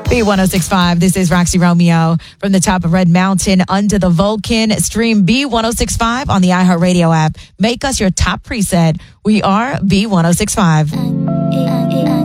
B1065. This is Roxy Romeo from the top of Red Mountain under the Vulcan. Stream B1065 on the iHeartRadio app. Make us your top preset. We are B1065.